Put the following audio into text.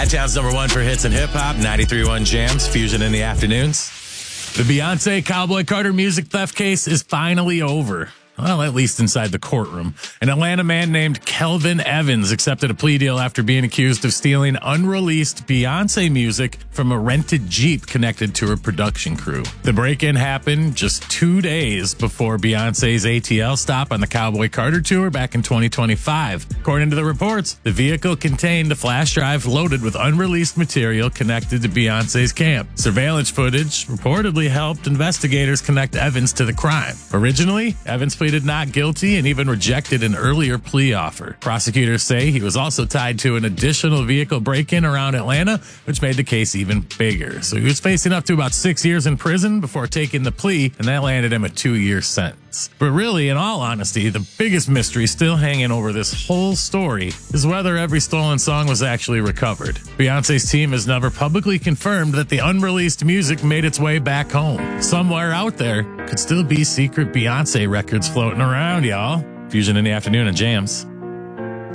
Chi-Town's #1 for hits and hip-hop, 93.1 Jams, Fusion in the afternoons. The Beyonce Cowboy Carter music theft case is finally over. Well, at least inside the courtroom. An Atlanta man named Kelvin Evans accepted a plea deal after being accused of stealing unreleased Beyonce music from a rented Jeep connected to her production crew. The break-in happened just 2 days before Beyonce's ATL stop on the Cowboy Carter tour back in 2025. According to the reports, the vehicle contained a flash drive loaded with unreleased material connected to Beyonce's camp. Surveillance footage reportedly helped investigators connect Evans to the crime. Originally, Evans pleaded not guilty and even rejected an earlier plea offer. Prosecutors say he was also tied to an additional vehicle break-in around Atlanta, which made the case even bigger. So he was facing up to about 6 years in prison before taking the plea, and that landed him a 2-year sentence. But really, in all honesty, the biggest mystery still hanging over this whole story is whether every stolen song was actually recovered. Beyonce's team has never publicly confirmed that the unreleased music made its way back home. Somewhere out there could still be secret Beyonce records floating around, y'all. Fusion in the afternoon and Jams.